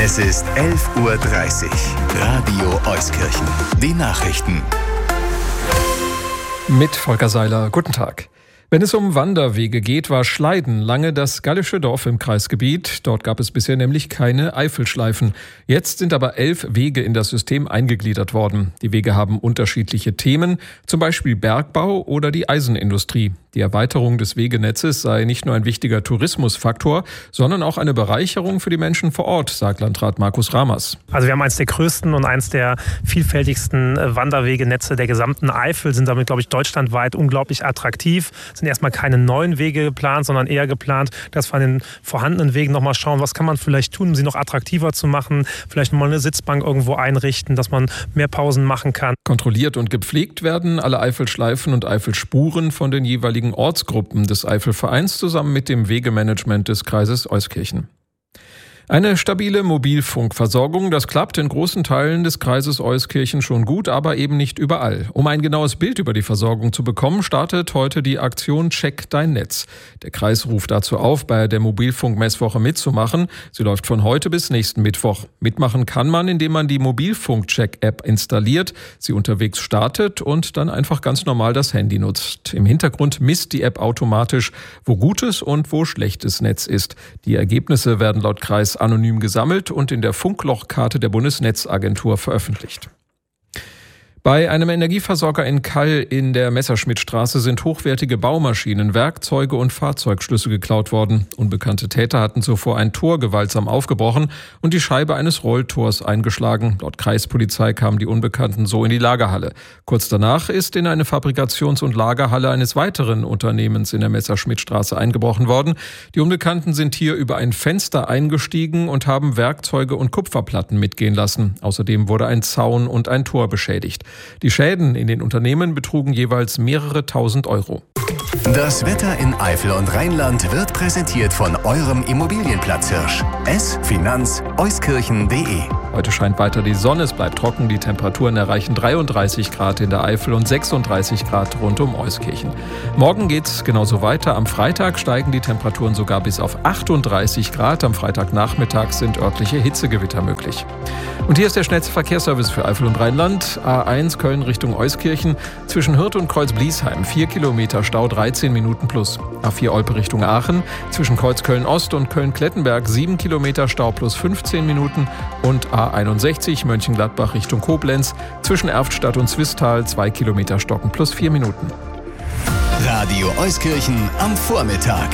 Es ist 11:30 Uhr. Radio Euskirchen. Die Nachrichten. Mit Volker Seiler. Guten Tag. Wenn es um Wanderwege geht, war Schleiden lange das gallische Dorf im Kreisgebiet. Dort gab es bisher nämlich keine Eifelschleifen. Jetzt sind aber 11 Wege in das System eingegliedert worden. Die Wege haben unterschiedliche Themen, zum Beispiel Bergbau oder die Eisenindustrie. Die Erweiterung des Wegenetzes sei nicht nur ein wichtiger Tourismusfaktor, sondern auch eine Bereicherung für die Menschen vor Ort, sagt Landrat Markus Ramers. Also wir haben eines der größten und eines der vielfältigsten Wanderwegenetze der gesamten Eifel, sind damit, glaube ich, deutschlandweit unglaublich attraktiv. Es sind erstmal keine neuen Wege geplant, sondern eher geplant, dass wir an den vorhandenen Wegen nochmal schauen, was kann man vielleicht tun, um sie noch attraktiver zu machen, vielleicht nochmal eine Sitzbank irgendwo einrichten, dass man mehr Pausen machen kann. Kontrolliert und gepflegt werden alle Eifelschleifen und Eifelspuren von den jeweiligen Ortsgruppen des Eifelvereins zusammen mit dem Wegemanagement des Kreises Euskirchen. Eine stabile Mobilfunkversorgung, das klappt in großen Teilen des Kreises Euskirchen schon gut, aber eben nicht überall. Um ein genaues Bild über die Versorgung zu bekommen, startet heute die Aktion Check dein Netz. Der Kreis ruft dazu auf, bei der Mobilfunkmesswoche mitzumachen. Sie läuft von heute bis nächsten Mittwoch. Mitmachen kann man, indem man die Mobilfunk-Check-App installiert, sie unterwegs startet und dann einfach ganz normal das Handy nutzt. Im Hintergrund misst die App automatisch, wo gutes und wo schlechtes Netz ist. Die Ergebnisse werden laut Kreis anonym gesammelt und in der Funklochkarte der Bundesnetzagentur veröffentlicht. Bei einem Energieversorger in Kall in der Messerschmittstraße sind hochwertige Baumaschinen, Werkzeuge und Fahrzeugschlüssel geklaut worden. Unbekannte Täter hatten zuvor ein Tor gewaltsam aufgebrochen und die Scheibe eines Rolltors eingeschlagen. Laut Kreispolizei kamen die Unbekannten so in die Lagerhalle. Kurz danach ist in eine Fabrikations- und Lagerhalle eines weiteren Unternehmens in der Messerschmittstraße eingebrochen worden. Die Unbekannten sind hier über ein Fenster eingestiegen und haben Werkzeuge und Kupferplatten mitgehen lassen. Außerdem wurde ein Zaun und ein Tor beschädigt. Die Schäden in den Unternehmen betrugen jeweils mehrere tausend Euro. Das Wetter in Eifel und Rheinland wird präsentiert von eurem Immobilienplatzhirsch. finanz-euskirchen.de. Heute scheint weiter die Sonne, es bleibt trocken, die Temperaturen erreichen 33 Grad in der Eifel und 36 Grad rund um Euskirchen. Morgen geht's genauso weiter. Am Freitag steigen die Temperaturen sogar bis auf 38 Grad. Am Freitagnachmittag sind örtliche Hitzegewitter möglich. Und hier ist der schnellste Verkehrsservice für Eifel und Rheinland. A1 Köln Richtung Euskirchen. Zwischen Hürth und Kreuz-Bliesheim 4 Kilometer Stau, 13 Minuten plus. A4 Olpe Richtung Aachen. Zwischen Kreuzköln Ost und Köln-Klettenberg 7 Kilometer Stau plus 15 Minuten. Und A61 Mönchengladbach Richtung Koblenz. Zwischen Erftstadt und Zwistal 2 Kilometer Stocken plus 4 Minuten. Radio Euskirchen am Vormittag.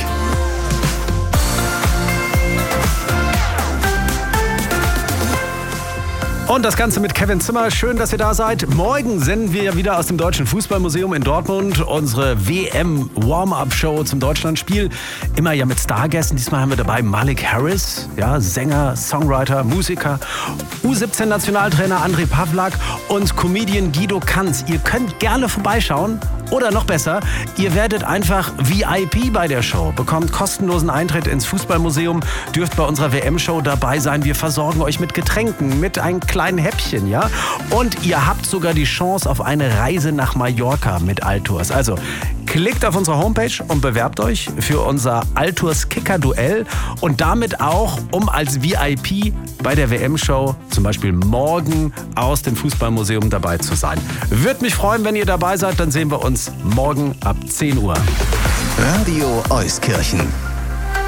Und das Ganze mit Kevin Zimmer. Schön, dass ihr da seid. Morgen senden wir wieder aus dem Deutschen Fußballmuseum in Dortmund unsere WM-Warm-Up-Show zum Deutschlandspiel. Immer ja mit Stargästen. Diesmal haben wir dabei Malik Harris, ja, Sänger, Songwriter, Musiker, U17-Nationaltrainer André Pavlak und Comedian Guido Kanz. Ihr könnt gerne vorbeischauen. Oder noch besser, ihr werdet einfach VIP bei der Show, bekommt kostenlosen Eintritt ins Fußballmuseum, dürft bei unserer WM-Show dabei sein. Wir versorgen euch mit Getränken, mit einem kleinen Häppchen, ja? Und ihr habt sogar die Chance auf eine Reise nach Mallorca mit Altours. Also klickt auf unsere Homepage und bewerbt euch für unser Altours-Kicker-Duell und damit auch, um als VIP bei der WM-Show zum Beispiel morgen aus dem Fußballmuseum dabei zu sein. Würde mich freuen, wenn ihr dabei seid, dann sehen wir uns morgen ab 10 Uhr. Radio Euskirchen.